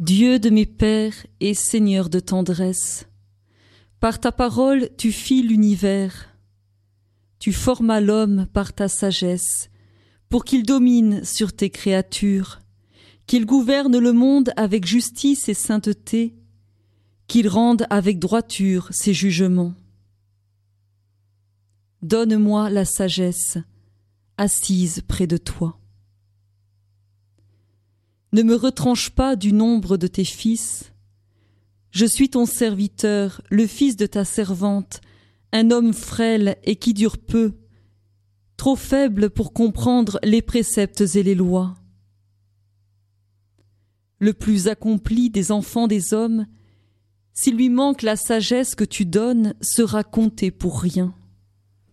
Dieu de mes pères et Seigneur de tendresse, par ta parole tu fis l'univers. Tu formas l'homme par ta sagesse, pour qu'il domine sur tes créatures, qu'il gouverne le monde avec justice et sainteté, qu'il rende avec droiture ses jugements. Donne-moi la sagesse, assise près de toi. Ne me retranche pas du nombre de tes fils. Je suis ton serviteur, le fils de ta servante, un homme frêle et qui dure peu, trop faible pour comprendre les préceptes et les lois. Le plus accompli des enfants des hommes, s'il lui manque la sagesse que tu donnes, sera compté pour rien.